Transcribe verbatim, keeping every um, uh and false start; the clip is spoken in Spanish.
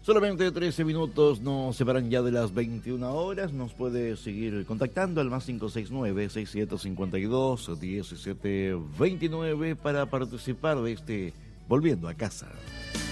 Solamente trece minutos nos separan ya de las veintiuna horas. Nos puede seguir contactando al más cinco seis nueve, seis siete cinco dos, diecisiete veintinueve para participar de este Volviendo a Casa.